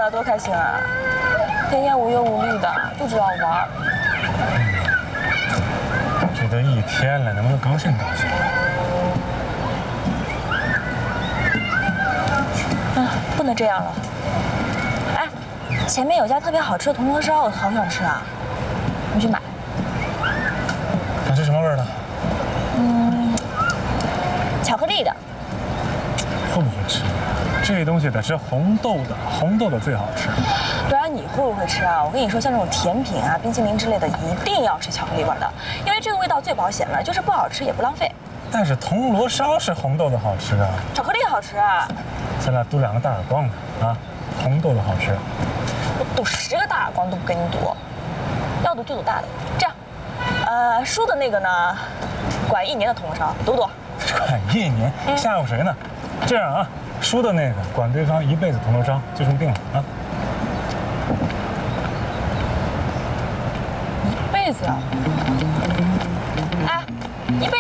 的，多开心啊！天天无忧无虑的，就知道玩。 这都一天了，能不能高兴高兴？ 不能这样了。哎，前面有家特别好吃的铜锣烧，我好想吃啊！你去买。 想吃什么味儿的？ 巧克力的。 会不会吃？这东西得是红豆的，红豆的最好吃。 对啊，你会不会吃啊？我跟你说，像这种甜品啊、冰淇淋之类的，一定要吃巧克力味的，因为这个味道最保险了，就是不好吃也不浪费。 但是铜锣烧是红豆的好吃啊， 巧克力好吃啊！ 咱俩赌2个大耳光呢啊！红豆的好吃。 我赌10个大耳光都不跟你赌，要赌就赌大的。这样，输的那个呢，管1年的铜锣烧，赌不赌？ 管1年，吓唬谁呢？这样啊，输的那个管对方1辈子铜锣烧，就这么定了啊！ 1辈子啊？哎，1辈